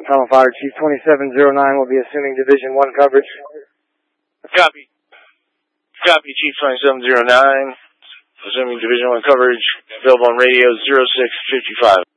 Alpha Fire, Chief 2709 will be assuming Division 1 coverage. Copy. Copy, Chief 2709. Assuming Division 1 coverage. Available on radio 0655.